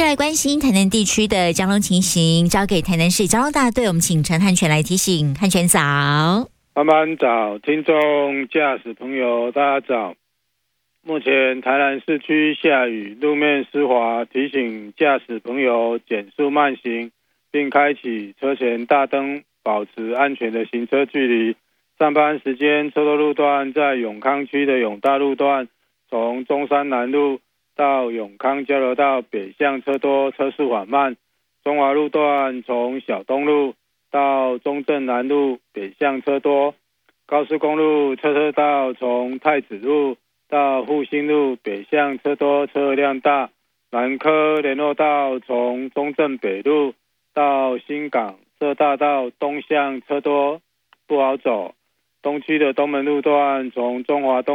来关心台南地区的交通情形，交给台南市交通大队，我们请陈汉全来提醒。汉全早。 慢慢早，听众驾驶朋友大家早。目前台南市区下雨，路面湿滑，提醒驾驶朋友减速慢行，并开启车前大灯，保持安全的行车距离。上班时间车多路段在永康区的永大路段，从中山南路到永康交流道北向车多，车速缓慢。中华路段从小东路到中正南路北向车多。高速公路车道从太子路到复兴路北向车多，车辆大。南科联络道从中正北路到新港社大道东向车多，不好走。东区的东门路段从中华东